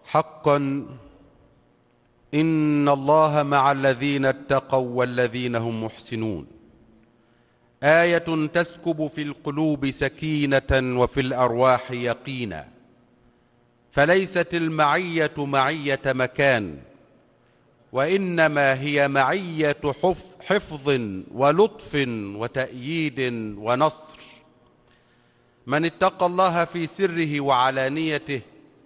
حقا إن الله مع الذين اتقوا والذين هم محسنون. آية تسكب في القلوب سكينة وفي الأرواح يقينا، فليست المعية معية مكان، وإنما هي معية حفظ ولطف وتأييد ونصر. من اتقى الله في سره وعلانيته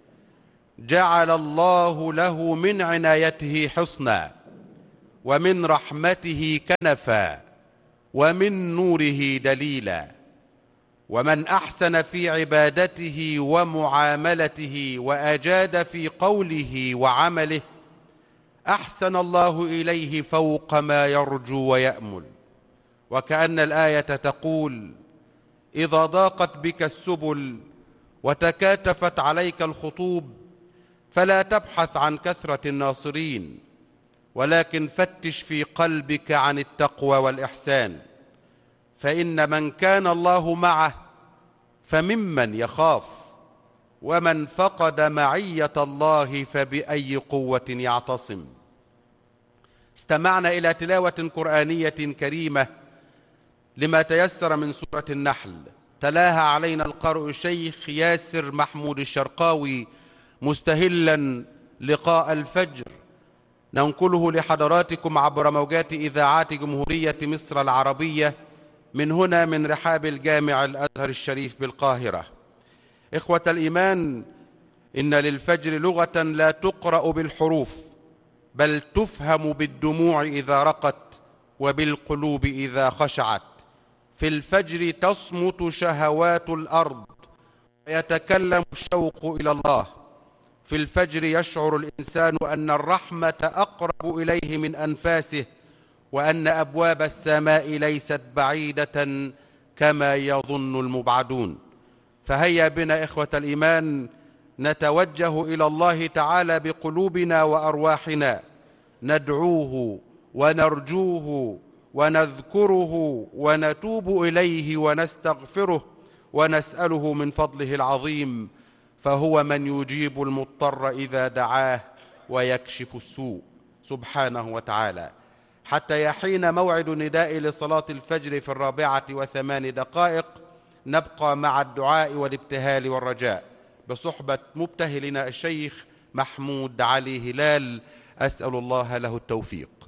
جعل الله له من عنايته حصنا، ومن رحمته كنفا، ومن نوره دليلا. ومن أحسن في عبادته ومعاملته وأجاد في قوله وعمله أحسن الله إليه فوق ما يرجو ويأمل. وكأن الآية تقول: إذا ضاقت بك السبل وتكاتفت عليك الخطوب فلا تبحث عن كثرة الناصرين، ولكن فتش في قلبك عن التقوى والإحسان، فإن من كان الله معه فممن يخاف، ومن فقد معية الله فبأي قوة يعتصم. استمعنا إلى تلاوة قرآنية كريمة لما تيسر من سورة النحل، تلاها علينا القارئ الشيخ ياسر محمود الشرقاوي مستهلا لقاء الفجر، ننقله لحضراتكم عبر موجات إذاعات جمهورية مصر العربية من هنا من رحاب الجامع الأزهر الشريف بالقاهرة. إخوة الإيمان، إن للفجر لغة لا تقرأ بالحروف، بل تفهم بالدموع إذا رقت وبالقلوب إذا خشعت. في الفجر تصمت شهوات الأرض ويتكلم الشوق إلى الله. في الفجر يشعر الإنسان أن الرحمة أقرب إليه من أنفاسه، وأن أبواب السماء ليست بعيدة كما يظن المبعدون. فهيا بنا إخوة الإيمان نتوجه إلى الله تعالى بقلوبنا وأرواحنا، ندعوه ونرجوه ونذكره ونتوب إليه ونستغفره ونسأله من فضله العظيم، فهو من يجيب المضطر إذا دعاه ويكشف السوء سبحانه وتعالى. حتى يحين موعد نداء لصلاة الفجر في 4:08 نبقى مع الدعاء والابتهال والرجاء بصحبة مبتهلنا الشيخ محمود علي هلال، أسأل الله له التوفيق.